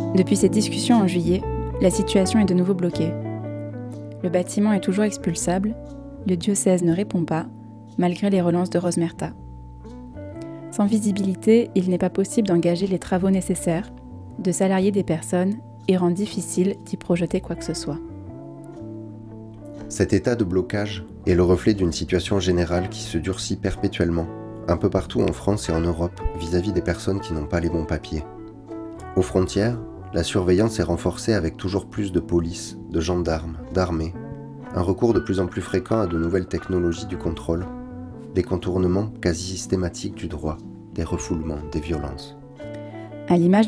Depuis cette discussion en juillet, la situation est de nouveau bloquée. Le bâtiment est toujours expulsable, le diocèse ne répond pas, malgré les relances de Rosmerta. Sans visibilité, il n'est pas possible d'engager les travaux nécessaires, de salarier des personnes et rend difficile d'y projeter quoi que ce soit. Cet état de blocage est le reflet d'une situation générale qui se durcit perpétuellement, un peu partout en France et en Europe, vis-à-vis des personnes qui n'ont pas les bons papiers. Aux frontières, la surveillance est renforcée avec toujours plus de police, de gendarmes, d'armées, un recours de plus en plus fréquent à de nouvelles technologies du contrôle, des contournements quasi systématiques du droit, des refoulements, des violences. À l'image